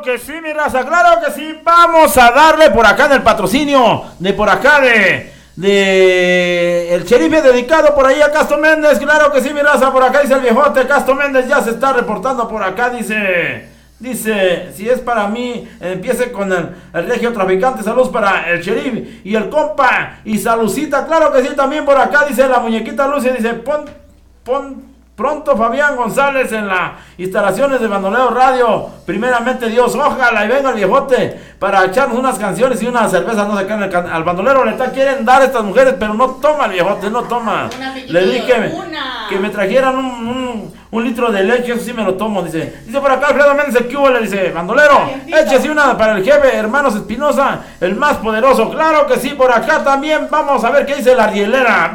que sí, mi raza, claro que sí. Vamos a darle por acá en el patrocinio de por acá de el Sheriff dedicado por ahí a Castro Méndez. Claro que sí, mi raza, por acá dice el viejote. Castro Méndez ya se está reportando por acá, dice, si es para mí, empiece con el regio traficante. Saludos para el Sheriff y el compa y Salucita. Claro que sí, también por acá dice la muñequita Lucia, dice pon pronto Fabián González en las instalaciones de Bandolero Radio. Primeramente Dios, ojalá y venga el viejote para echarnos unas canciones y unas cervezas. No se caen al bandolero, quieren dar estas mujeres, pero no toma el viejote, no toma. Le dije que me trajeran un litro de leche, eso sí me lo tomo, dice por acá Alfredo Méndez, el cubo, le dice, bandolero, échese una para el jefe, hermanos Espinosa, el más poderoso. Claro que sí, por acá también. Vamos a ver qué dice la rielera,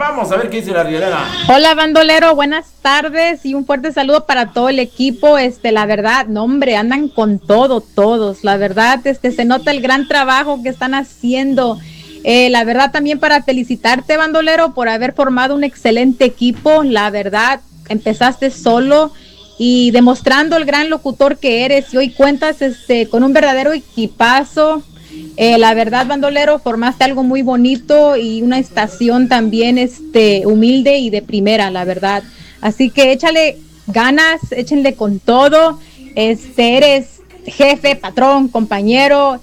Hola bandolero, buenas tardes y un fuerte saludo para todo el equipo. La verdad, no hombre, andan con todo, todos, la verdad, se nota el gran trabajo que están haciendo. La verdad también para felicitarte, bandolero, por haber formado un excelente equipo. La verdad, empezaste solo y demostrando el gran locutor que eres, y hoy cuentas con un verdadero equipazo. La verdad, bandolero, formaste algo muy bonito y una estación también humilde y de primera, la verdad. Así que échale ganas, échenle con todo. Eres jefe, patrón, compañero.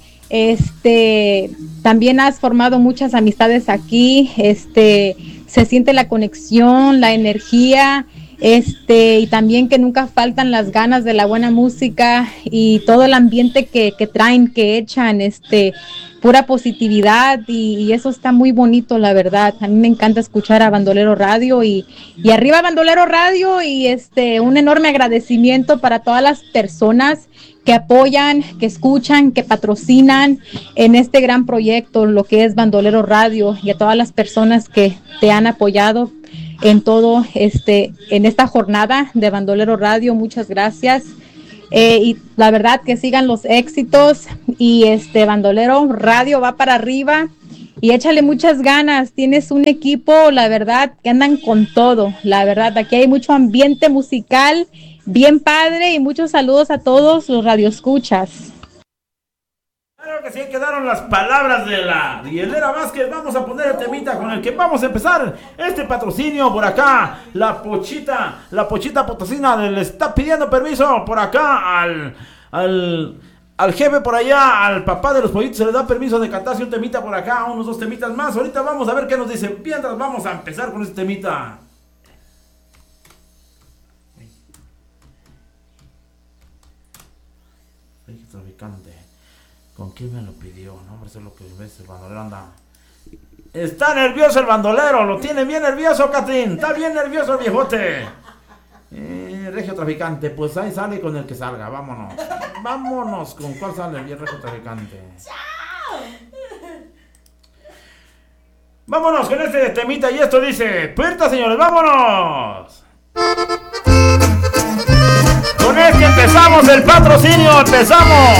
También has formado muchas amistades aquí. Se siente la conexión, la energía. Y también que nunca faltan las ganas de la buena música y todo el ambiente que traen, que echan, pura positividad, y eso está muy bonito, la verdad. A mí me encanta escuchar a Bandolero Radio y arriba Bandolero Radio, y un enorme agradecimiento para todas las personas que apoyan, que escuchan, que patrocinan en este gran proyecto, lo que es Bandolero Radio, y a todas las personas que te han apoyado en todo en esta jornada de Bandolero Radio. Muchas gracias, y la verdad que sigan los éxitos, y Bandolero Radio va para arriba, y échale muchas ganas. Tienes un equipo, la verdad, que andan con todo, la verdad. Aquí hay mucho ambiente musical bien padre, y muchos saludos a todos los radioescuchas. Claro que sí, quedaron las palabras de la Rielera Vázquez. Vamos a poner el temita con el que vamos a empezar este patrocinio por acá. La Pochita Potosina le está pidiendo permiso por acá al jefe por allá, al papá de los pollitos, se le da permiso de cantarse un temita por acá, unos 2 temitas más. Ahorita vamos a ver qué nos dicen. Mientras vamos a empezar con este temita. Traficante, ¿con quién me lo pidió? No, hombre, eso es lo que ves, el bandolero anda. Está nervioso el bandolero, lo tiene bien nervioso, Catrín. Está bien nervioso el viejote. Regio Traficante, pues ahí sale con el que salga, vámonos. Vámonos, ¿con cuál sale el Regio Traficante? ¡Chao! Vámonos con este temita, y esto dice: puerta, señores, vámonos. Con este empezamos el patrocinio, empezamos.